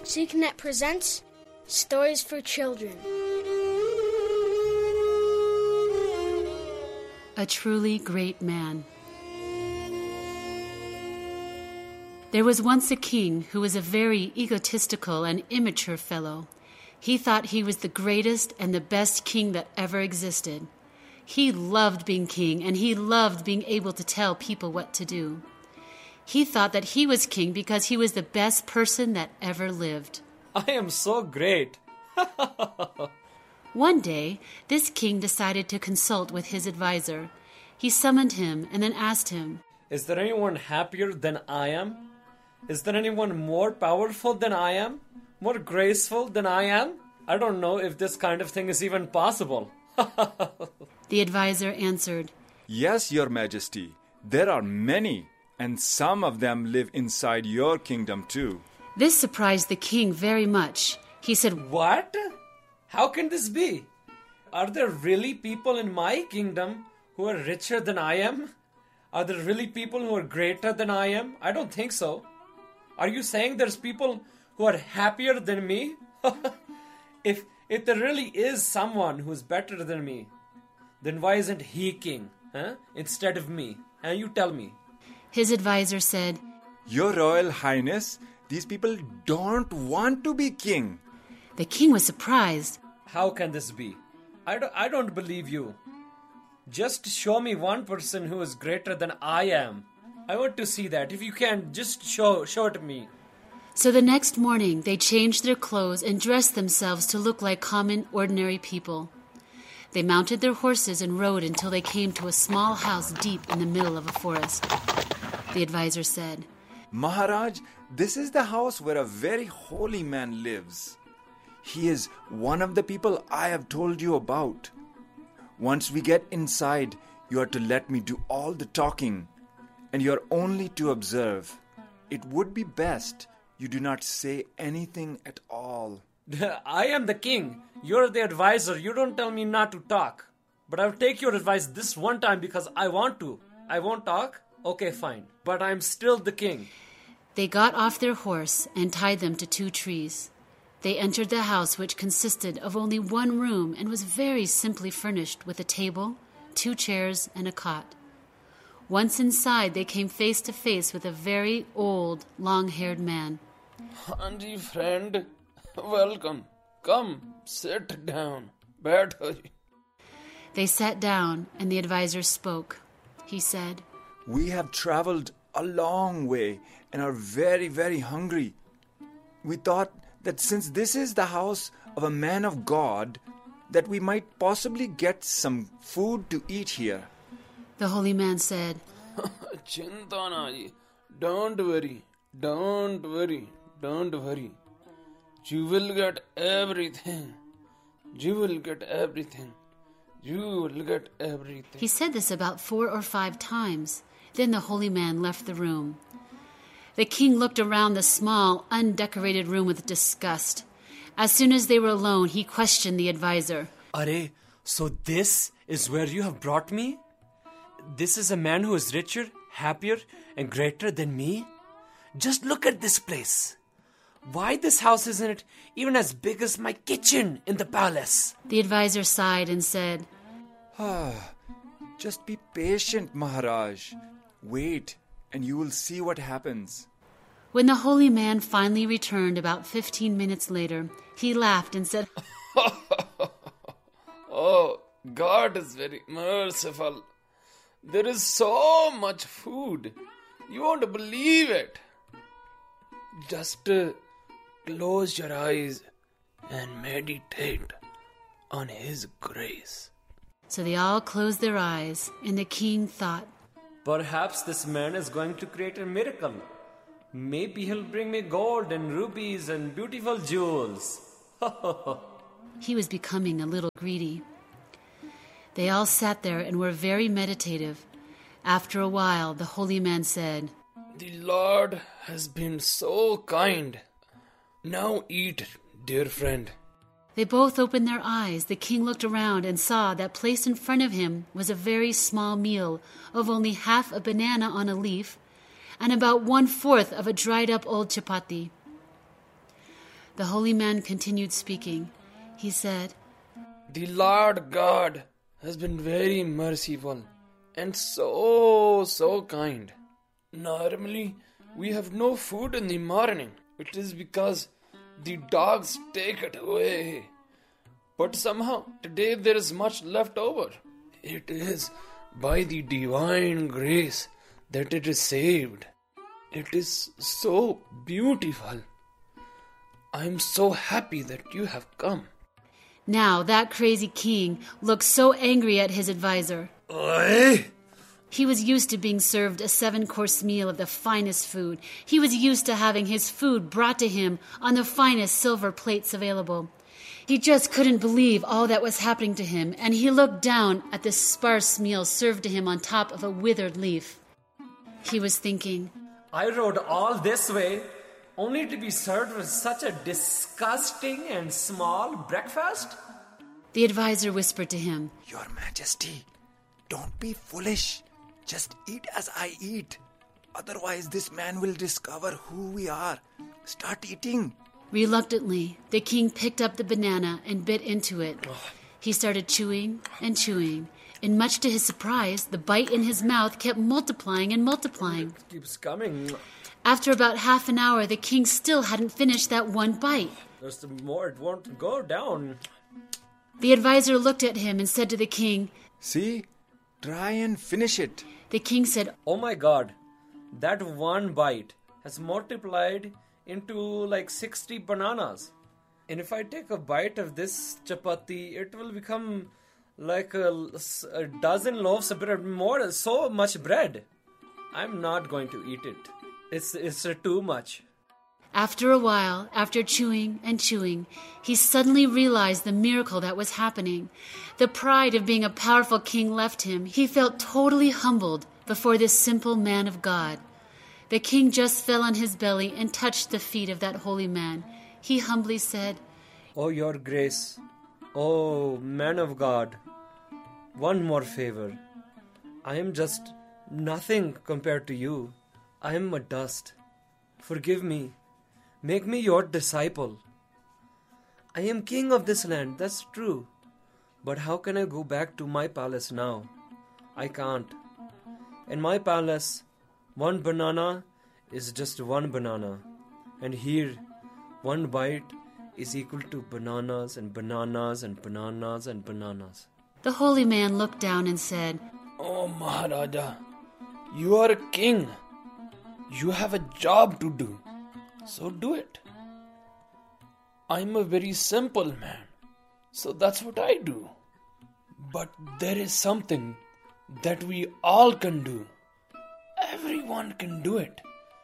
SeekNet presents Stories for Children. A truly great man. There was once a king who was a very egotistical and immature fellow. He thought he was the greatest and the best king that ever existed. He loved being king, and he loved being able to tell people what to do. He thought that he was king because he was the best person that ever lived. I am so great. One day, this king decided to consult with his advisor. He summoned him and then asked him, Is there anyone happier than I am? Is there anyone more powerful than I am? More graceful than I am? I don't know if this kind of thing is even possible. The advisor answered, Yes, Your Majesty. There are many, and some of them live inside your kingdom too. This surprised the king very much. He said, What? How can this be? Are there really people in my kingdom who are richer than I am? Are there really people who are greater than I am? I don't think so. Are you saying there's people who are happier than me? If there really is someone who's better than me, then why isn't he king, instead of me? And you tell me. His advisor said, Your Royal Highness, these people don't want to be king. The king was surprised. How can this be? I don't believe you. Just show me one person who is greater than I am. I want to see that. If you can, just show it to me. So the next morning, they changed their clothes and dressed themselves to look like common, ordinary people. They mounted their horses and rode until they came to a small house deep in the middle of a forest. The advisor said, Maharaj, this is the house where a very holy man lives. He is one of the people I have told you about. Once we get inside, you are to let me do all the talking, and you are only to observe. It would be best you do not say anything at all. I am the king. You're the advisor. You don't tell me not to talk. But I'll take your advice this one time because I want to. I won't talk? Okay, fine. But I'm still the king. They got off their horse and tied them to 2 trees. They entered the house, which consisted of only one room and was very simply furnished with a table, 2 chairs, and a cot. Once inside, they came face to face with a very old, long-haired man. Hanji, friend, welcome. Come, sit down. Baitho. They sat down, and the advisor spoke. He said, We have traveled a long way and are very, very hungry. We thought that since this is the house of a man of God, that we might possibly get some food to eat here. The holy man said, Chintanaji, don't worry. You will get everything. He said this about 4 or 5 times. Then the holy man left the room. The king looked around the small, undecorated room with disgust. As soon as they were alone, he questioned the advisor. Are, so this is where you have brought me? This is a man who is richer, happier, and greater than me? Just look at this place. Why this house isn't even as big as my kitchen in the palace? The advisor sighed and said, Just be patient, Maharaj. Wait, and you will see what happens. When the holy man finally returned about 15 minutes later, he laughed and said, Oh, God is very merciful. There is so much food. You won't believe it. Just close your eyes and meditate on His grace. So they all closed their eyes, and the king thought, Perhaps this man is going to create a miracle. Maybe he'll bring me gold and rubies and beautiful jewels. He was becoming a little greedy. They all sat there and were very meditative. After a while, the holy man said, The Lord has been so kind. Now eat, dear friend. They both opened their eyes. The king looked around and saw that placed in front of him was a very small meal of only half a banana on a leaf and about 1/4 of a dried-up old chapati. The holy man continued speaking. He said, The Lord God has been very merciful and so kind. Normally, we have no food in the morning. It is because the dogs take it away. But somehow, today there is much left over. It is by the divine grace that it is saved. It is so beautiful. I am so happy that you have come. Now that crazy king looked so angry at his advisor. Oi! He was used to being served a 7-course meal of the finest food. He was used to having his food brought to him on the finest silver plates available. He just couldn't believe all that was happening to him, and he looked down at the sparse meal served to him on top of a withered leaf. He was thinking, I rode all this way only to be served with such a disgusting and small breakfast? The advisor whispered to him, Your Majesty, don't be foolish. Just eat as I eat. Otherwise, this man will discover who we are. Start eating. Reluctantly, the king picked up the banana and bit into it. He started chewing and chewing, and much to his surprise, the bite in his mouth kept multiplying and multiplying. It keeps coming. After about half an hour, the king still hadn't finished that one bite. There's more. It won't go down. The advisor looked at him and said to the king, See? Try and finish it. The king said, Oh my God. That one bite has multiplied into like 60 bananas. And if I take a bite of this chapati, it will become like a dozen loaves of bread, more, so much bread. I'm not going to eat it. It's too much. After a while, after chewing and chewing, he suddenly realized the miracle that was happening. The pride of being a powerful king left him. He felt totally humbled before this simple man of God. The king just fell on his belly and touched the feet of that holy man. He humbly said, Oh, your grace. Oh, man of God. One more favor. I am just nothing compared to you. I am a dust. Forgive me. Make me your disciple. I am king of this land, that's true. But how can I go back to my palace now? I can't. In my palace, one banana is just one banana. And here, one bite is equal to bananas and bananas and bananas and bananas. The holy man looked down and said, Oh Maharaja, you are a king. You have a job to do. So do it. I'm a very simple man. So that's what I do. But there is something that we all can do. Everyone can do it.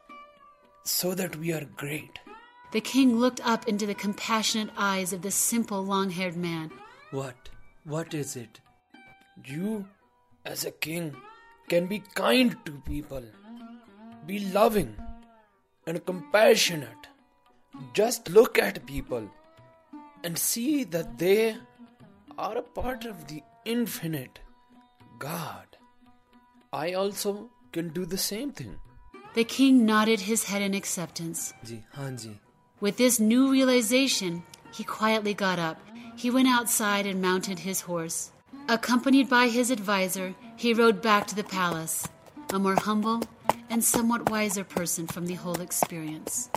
So that we are great. The king looked up into the compassionate eyes of the simple long-haired man. What? What is it? You, as a king, can be kind to people. Be loving and compassionate. Just look at people and see that they are a part of the infinite God. I also can do the same thing. The king nodded his head in acceptance. Ji, haan ji. With this new realization, he quietly got up. He went outside and mounted his horse. Accompanied by his advisor, he rode back to the palace, a more humble and somewhat wiser person from the whole experience.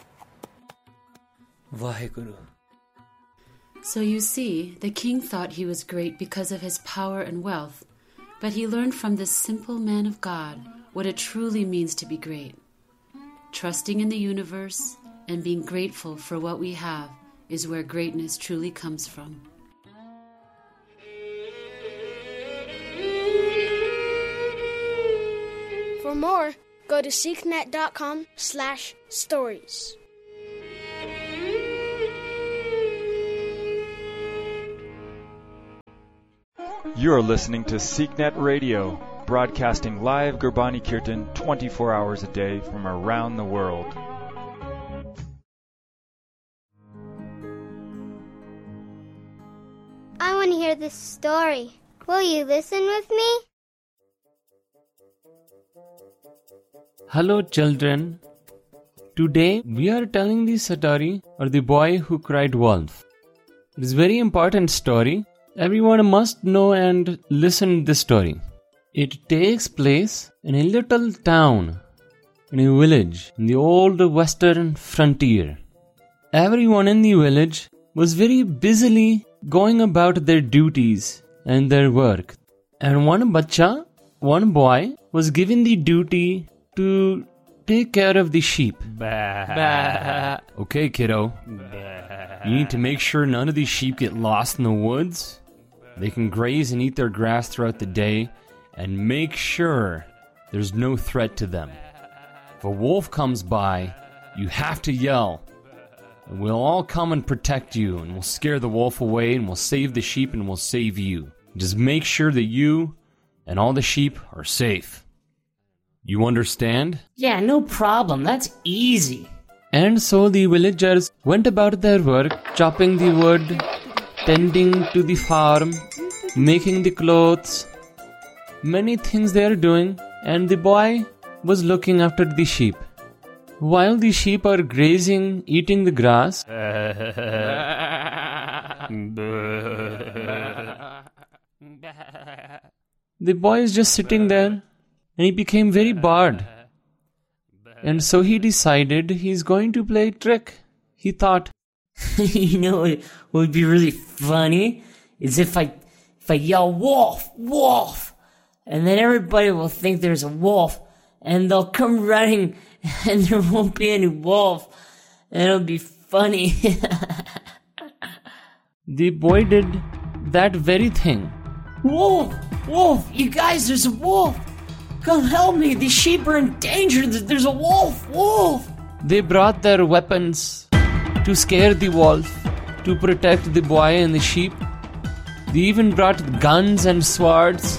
Vaheguru. So you see, the king thought he was great because of his power and wealth, but he learned from this simple man of God what it truly means to be great. Trusting in the universe and being grateful for what we have is where greatness truly comes from. For more, go to seeknet.com/stories. You're listening to SeekNet Radio, broadcasting live Gurbani Kirtan 24 hours a day from around the world. I want to hear this story. Will you listen with me? Hello children, Today we are telling the story of the boy who cried wolf. It is a very important story. Everyone must know and listen to this story. It takes place in a little town, in a village, in the old western frontier. Everyone in the village was very busily going about their duties and their work. And one boy, was given the duty to take care of the sheep. Okay, kiddo. You need to make sure none of these sheep get lost in the woods. They can graze and eat their grass throughout the day, and make sure there's no threat to them. If a wolf comes by, you have to yell. And we'll all come and protect you, and we'll scare the wolf away, and we'll save the sheep, and we'll save you. Just make sure that you and all the sheep are safe. You understand? Yeah, no problem. That's easy. And so the villagers went about their work, chopping the wood, tending to the farm, making the clothes. Many things they are doing, and the boy was looking after the sheep. While the sheep are grazing, eating the grass, the boy is just sitting there, and he became very bored. And so he decided he's going to play a trick. He thought, You know what would be really funny? Is if I yell, wolf, wolf, and then everybody will think there's a wolf, and they'll come running, and there won't be any wolf, and it'll be funny. The boy did that very thing. Wolf, wolf, you guys, there's a wolf. Come help me, these sheep are in danger, there's a wolf, wolf. They brought their weapons to scare the wolf, to protect the boy and the sheep. They even brought guns and swords.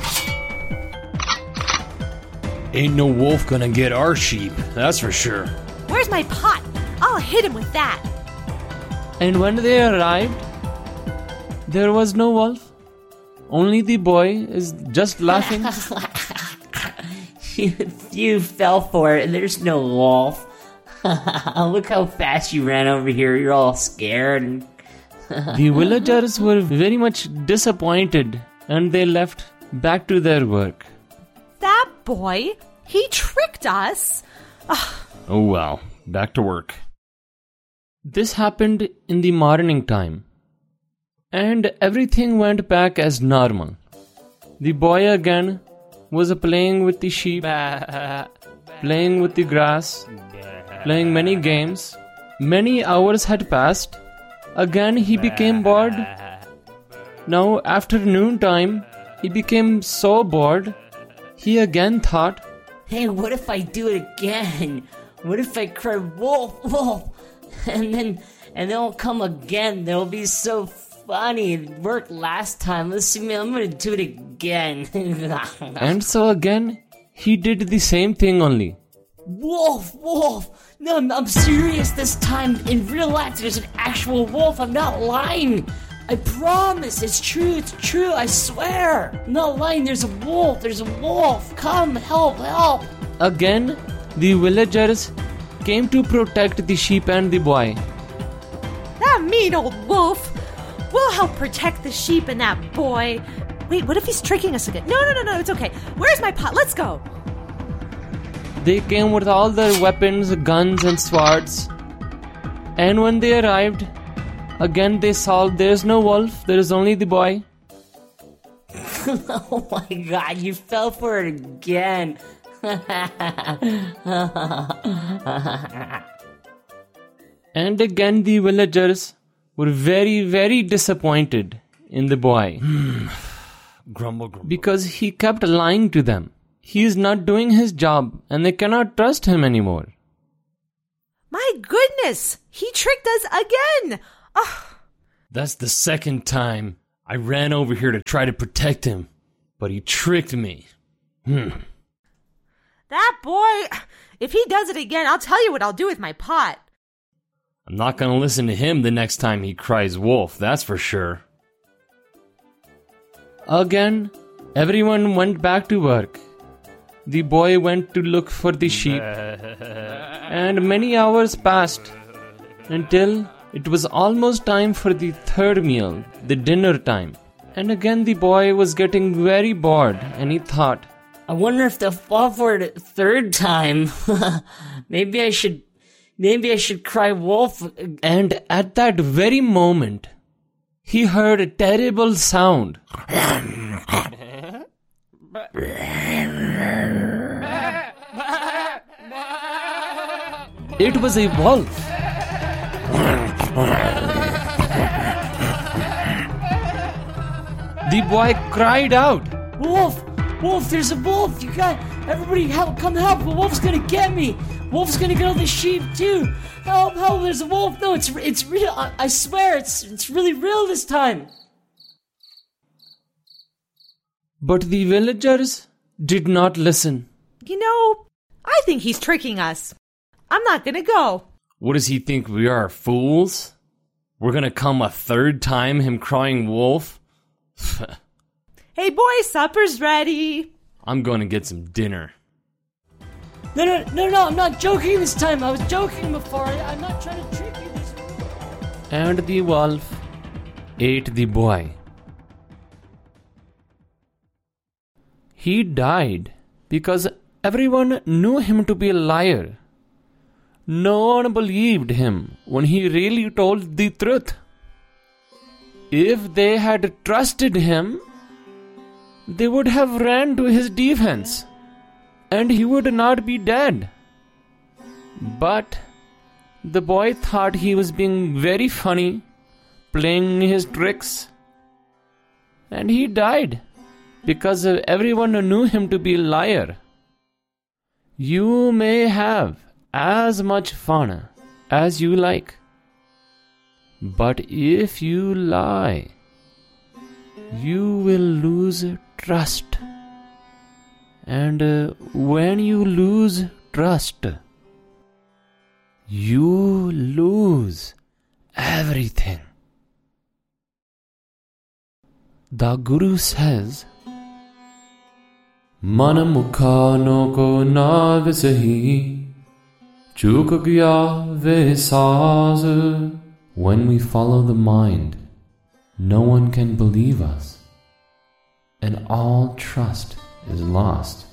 Ain't no wolf gonna get our sheep, that's for sure. Where's my pot? I'll hit him with that. And when they arrived, there was no wolf. Only the boy is just laughing. You fell for it, and there's no wolf. Look how fast you ran over here. You're all scared. The villagers were very much disappointed, and they left back to their work. That boy, he tricked us. Oh well, back to work. This happened in the morning time, and everything went back as normal. The boy again was playing with the sheep, playing with the grass, playing many games. Many hours had passed. Again he became bored. Now after noontime, he became so bored, he again thought, Hey, what if I do it again? What if I cry, wolf, wolf? And they'll come again. They'll be so funny. It worked last time. Listen to me, I'm gonna do it again. And so again, he did the same thing only. Wolf, wolf! No, I'm serious this time. In real life, there's an actual wolf. I'm not lying. I promise. It's true, I swear. I'm not lying. There's a wolf. Come, help. Again, the villagers came to protect the sheep and the boy. That mean old wolf. We'll help protect the sheep and that boy. Wait, what if he's tricking us again? No, it's okay. Where's my pot? Let's go. They came with all their weapons, guns and swords. And when they arrived, again they saw there's no wolf, there is only the boy. Oh my god, you fell for it again. And again the villagers were very, very disappointed in the boy. Grumble. Because he kept lying to them. He is not doing his job, and they cannot trust him anymore. My goodness, he tricked us again. That's the second time I ran over here to try to protect him, but he tricked me. That boy, if he does it again, I'll tell you what I'll do with my pot. I'm not going to listen to him the next time he cries wolf, that's for sure. Again, everyone went back to work. the boy went to look for the sheep, and many hours passed until it was almost time for the third meal, the dinner time. And again the boy was getting very bored, and he thought, I wonder if they'll fall for it a third time. Maybe I should cry wolf. And at that very moment, he heard a terrible sound. It was a wolf. The boy cried out, Wolf! Wolf, there's a wolf! Everybody help, come help! The wolf's gonna get me! Wolf's gonna get all the sheep too! Help, there's a wolf! No, it's real, I swear, it's really real this time! But the villagers did not listen. I think he's tricking us. I'm not gonna go. What does he think, we are fools? We're gonna come a third time, him crying wolf? Hey boys, supper's ready. I'm gonna get some dinner. No, I'm not joking this time. I was joking before. I'm not trying to trick you this time. And the wolf ate the boy. He died because everyone knew him to be a liar. No one believed him when he really told the truth. If they had trusted him, they would have ran to his defense, and he would not be dead. But the boy thought he was being very funny, playing his tricks, and he died because everyone knew him to be a liar. You may have as much fun as you like, but if you lie, you will lose trust. And when you lose trust, you lose everything. The Guru says, Man mukha no ko naag sahi, chuk gya ve saaz. When we follow the mind, no one can believe us, and all trust is lost.